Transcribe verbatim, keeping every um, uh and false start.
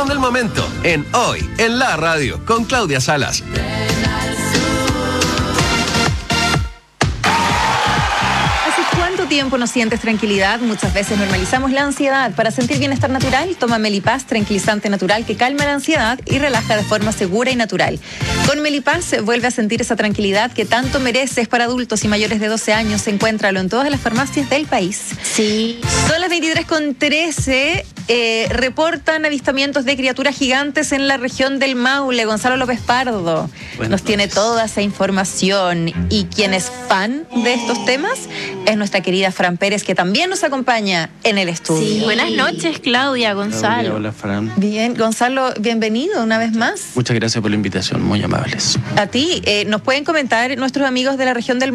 del momento en Hoy en la Radio con Claudia Salas. ¿Cuánto tiempo no sientes tranquilidad? Muchas veces normalizamos la ansiedad. Para sentir bienestar natural, toma Melipaz, tranquilizante natural que calma la ansiedad y relaja de forma segura y natural. Con Melipaz vuelve a sentir esa tranquilidad que tanto mereces. Para adultos y mayores de doce años. Encuéntralo en todas las farmacias del país. Sí. Son las veintitrés con trece. Eh, reportan avistamientos de criaturas gigantes en la región del Maule. Gonzalo López Pardo Buenas nos tiene noches. Toda esa información. Y quien es fan de estos temas es nuestra querida Fran Pérez, que también nos acompaña en el estudio. Sí. Buenas noches, Claudia, Gonzalo. Claudia, hola, Fran. Bien, Gonzalo, bienvenido una vez más. Muchas gracias por la invitación, muy amables. A ti, eh, nos pueden comentar nuestros amigos de la región del